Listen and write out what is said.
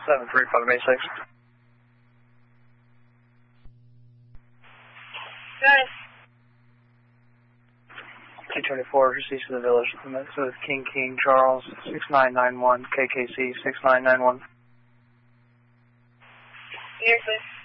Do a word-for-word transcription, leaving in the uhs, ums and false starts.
seven three five May six. Good. T twenty-four, proceeds to the village. With King King Charles, six nine nine one, K K C, six nine nine one. Here, please.